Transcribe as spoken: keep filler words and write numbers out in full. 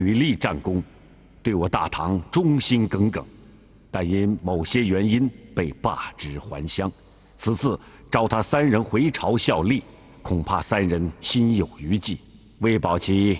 屡立战功，对我大唐忠心耿耿，但因某些原因被罢职还乡。此次召他三人回朝效力，恐怕三人心有余悸，为保其